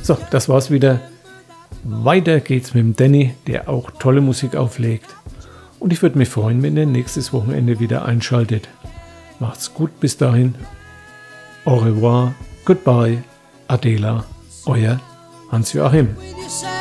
So, das war's wieder. Weiter geht's mit dem Danny, der auch tolle Musik auflegt. Und ich würde mich freuen, wenn ihr nächstes Wochenende wieder einschaltet. Macht's gut bis dahin. Au revoir, goodbye, Adela, euer Hans-Joachim. With your